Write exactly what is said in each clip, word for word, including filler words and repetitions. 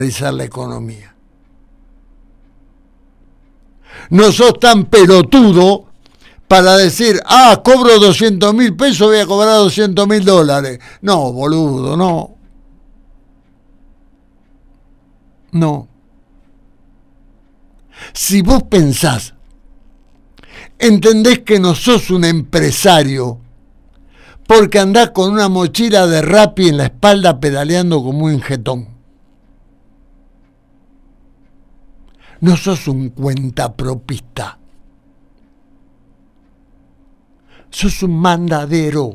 realizar la economía. No sos tan pelotudo para decir, ah, cobro doscientos mil pesos, voy a cobrar doscientos mil dólares. No, boludo, no. No. Si vos pensás, entendés que no sos un empresario, porque andás con una mochila de Rappi en la espalda pedaleando como un jetón. No sos un cuentapropista. Sos un mandadero.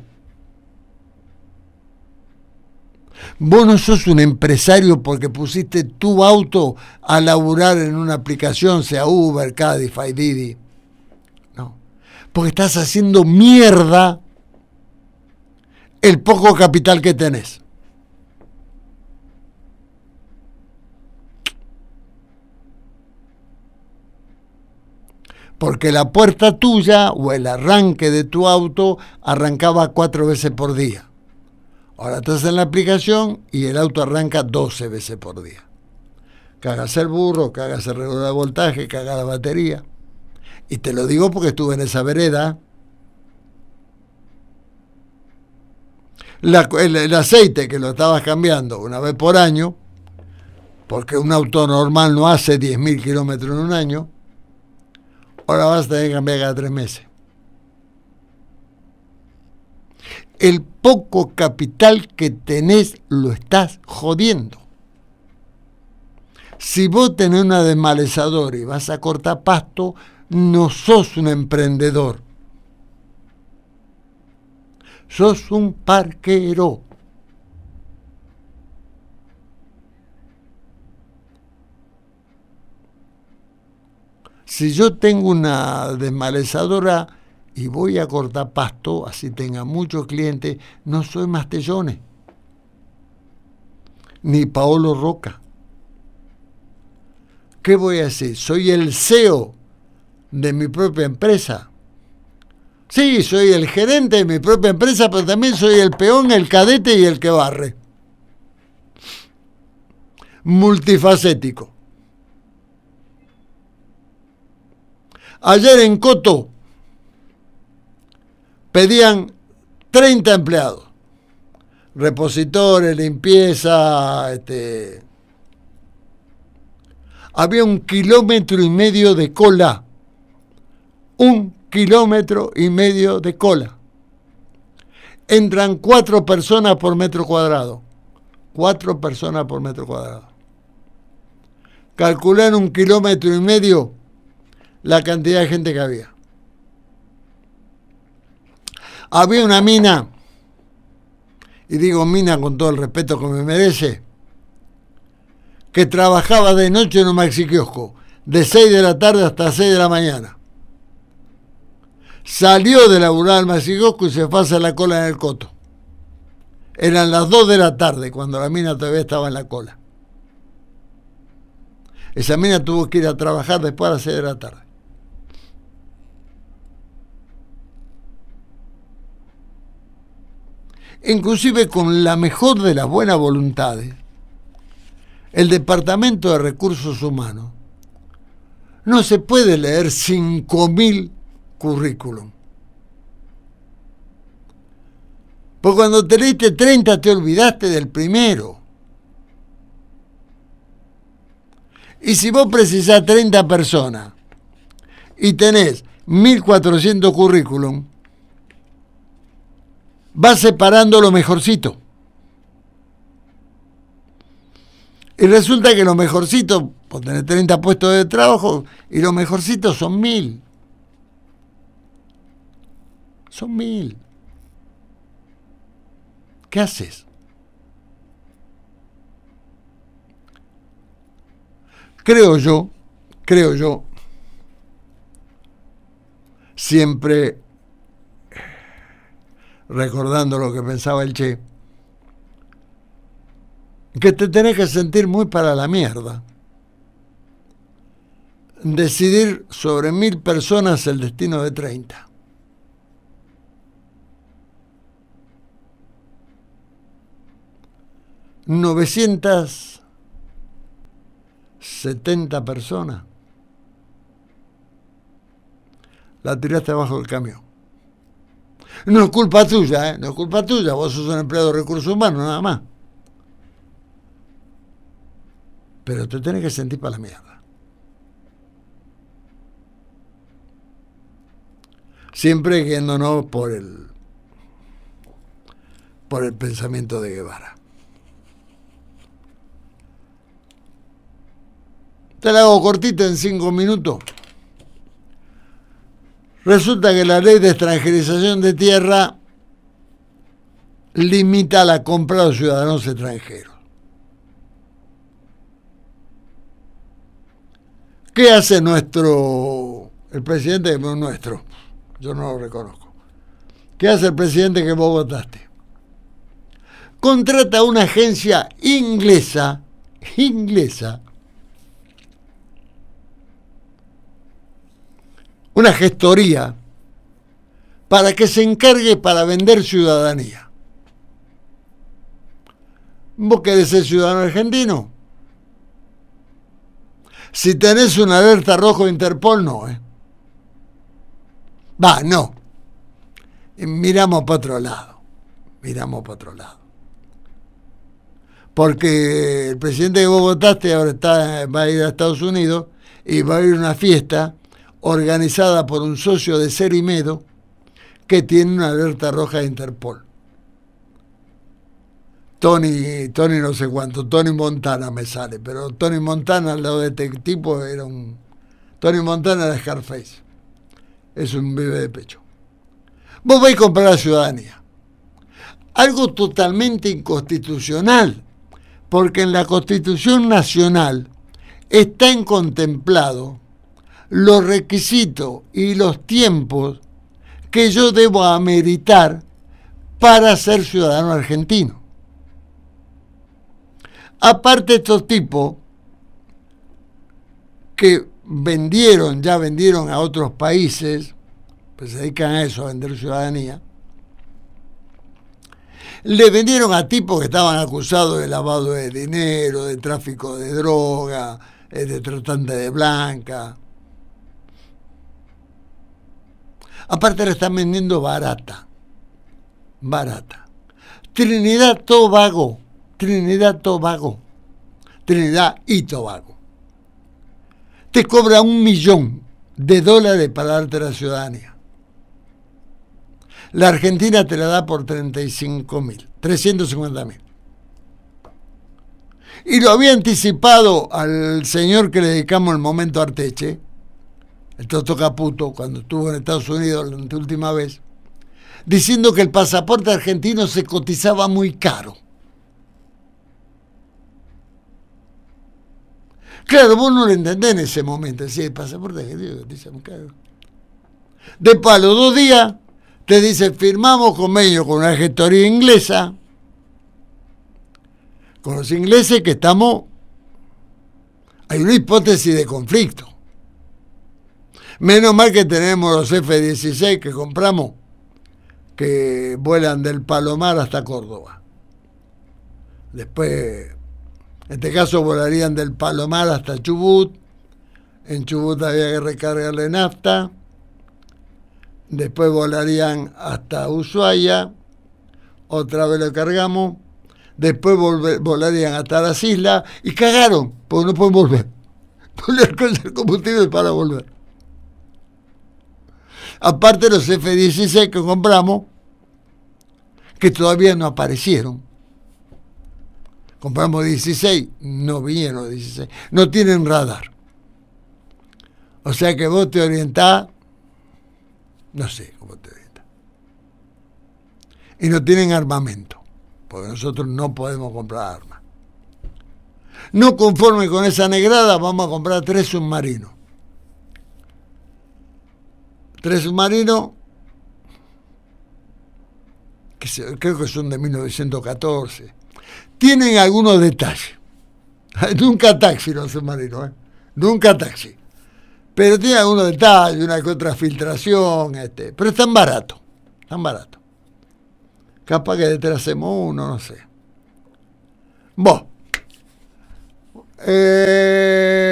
Vos no sos un empresario porque pusiste tu auto a laburar en una aplicación, sea Uber, Cabify, Didi. No. Porque estás haciendo mierda el poco capital que tenés. Porque la puerta tuya o el arranque de tu auto arrancaba cuatro veces por día. Ahora estás en la aplicación y el auto arranca doce veces por día. Cagas el burro, cagas el regulador de voltaje, cagas la batería. Y te lo digo porque estuve en esa vereda. La, el, el aceite que lo estabas cambiando una vez por año, porque un auto normal no hace diez mil kilómetros en un año, ahora vas a tener que cambiar cada tres meses. El poco capital que tenés lo estás jodiendo. Si vos tenés una desmalezadora y vas a cortar pasto, no sos un emprendedor. Sos un parquero. Si yo tengo una desmalezadora y voy a cortar pasto, así tenga muchos clientes, no soy Mastellones, ni Paolo Roca. ¿Qué voy a decir? Soy el C E O de mi propia empresa. Sí, soy el gerente de mi propia empresa, pero también soy el peón, el cadete y el que barre. Multifacético. Ayer en Coto pedían treinta empleados. Repositores, limpieza, este... había un kilómetro y medio de cola. Un kilómetro y medio de cola. Entran cuatro personas por metro cuadrado. Cuatro personas por metro cuadrado. Calcular un kilómetro y medio la cantidad de gente que había. Había una mina, y digo mina con todo el respeto que me merece, que trabajaba de noche en un maxi kiosco, de seis de la tarde hasta seis de la mañana. Salió de laburar al maxi kiosco y se fue a hacer la cola en el Coto. Eran las dos de la tarde cuando la mina todavía estaba en la cola. Esa mina tuvo que ir a trabajar después a las seis de la tarde. Inclusive con la mejor de las buenas voluntades, el Departamento de Recursos Humanos no se puede leer cinco mil currículum. Porque cuando te leíste treinta te olvidaste del primero. Y si vos precisás treinta personas y tenés mil cuatrocientos currículum, vas separando lo mejorcito. Y resulta que los mejorcitos, por tener treinta puestos de trabajo, y los mejorcitos son mil. Son mil. ¿Qué haces? Creo yo, creo yo, siempre recordando lo que pensaba el Che, que te tenés que sentir muy para la mierda. Decidir sobre mil personas el destino de treinta. novecientas setenta personas, la tiraste abajo del camión. No es culpa tuya, ¿eh? No es culpa tuya, vos sos un empleado de recursos humanos, nada más. Pero te tenés que sentir para la mierda. Siempre guiándonos por el, por el pensamiento de Guevara. Te la hago cortita en cinco minutos. Resulta que la ley de extranjerización de tierra limita la compra de los ciudadanos extranjeros. ¿Qué hace nuestro, el presidente que no es nuestro? Yo no lo reconozco. ¿Qué hace el presidente que vos votaste? Contrata una agencia inglesa, inglesa, una gestoría, para que se encargue para vender ciudadanía. ¿Vos querés ser ciudadano argentino? Si tenés una alerta roja de Interpol, no, ¿eh? Va, no. Miramos para otro lado. Miramos para otro lado. Porque el presidente que vos votaste ahora está, va a ir a Estados Unidos y va a ir a una fiesta organizada por un socio de Cerimedo que tiene una alerta roja de Interpol. Tony, Tony no sé cuánto, Tony Montana me sale, pero Tony Montana, al lado de este tipo, era un... Tony Montana era Scarface. Es un bebé de pecho. Vos vais a comprar la ciudadanía. Algo totalmente inconstitucional, porque en la Constitución Nacional están contemplados los requisitos y los tiempos que yo debo ameritar para ser ciudadano argentino. Aparte, estos tipos que vendieron, ya vendieron a otros países, pues se dedican a eso, a vender ciudadanía, le vendieron a tipos que estaban acusados de lavado de dinero, de tráfico de droga, de tratante de blanca. Aparte le están vendiendo barata, barata. Trinidad Tobago, Trinidad Tobago, Trinidad y Tobago. Te cobra un millón de dólares para darte la ciudadanía. La Argentina te la da por treinta y cinco mil, trescientos cincuenta mil. Y lo había anticipado al señor que le dedicamos el momento Arteche, el Toto Caputo, cuando estuvo en Estados Unidos la última vez, diciendo que el pasaporte argentino se cotizaba muy caro. Claro, vos no lo entendés en ese momento. Decís, el pasaporte argentino cotiza muy caro. De palo, dos días, te dice, firmamos convenio con una gestoría inglesa, con los ingleses que estamos, hay una hipótesis de conflicto. Menos mal que tenemos los F dieciséis que compramos, que vuelan del Palomar hasta Córdoba. Después, en este caso, volarían del Palomar hasta Chubut. En Chubut había que recargarle nafta. Después volarían hasta Ushuaia. Otra vez lo cargamos. Después volver, volarían hasta las islas. Y cagaron, porque no pueden volver. No le alcanza el combustible para volver. Aparte los F dieciséis que compramos, que todavía no aparecieron. Compramos dieciséis, no vinieron los dieciséis. No tienen radar. O sea que vos te orientás, no sé cómo te orientás. Y no tienen armamento, porque nosotros no podemos comprar armas. No conforme con esa negrada, vamos a comprar tres submarinos. Tres submarinos, que se, creo que son de mil novecientos catorce. Tienen algunos detalles. Nunca taxi los submarinos, ¿eh? Nunca taxi. Pero tienen algunos detalles, una que otra filtración, este, pero están baratos, están baratos. Capaz que detrás hacemos uno, no sé. Bueno. Eh,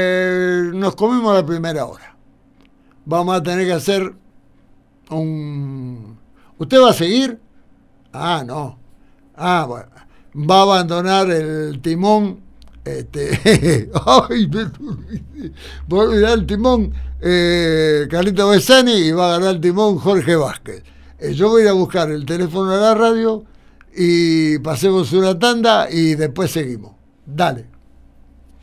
nos comimos la primera hora. Vamos a tener que hacer un... ¿Usted va a seguir? Ah, no. Ah, bueno. Va a abandonar el timón. Este, ay, me voy a olvidar el timón. Eh, Carlito Besani, y va a ganar el timón Jorge Vázquez. Eh, yo voy a ir a buscar el teléfono de la radio y pasemos una tanda y después seguimos. Dale.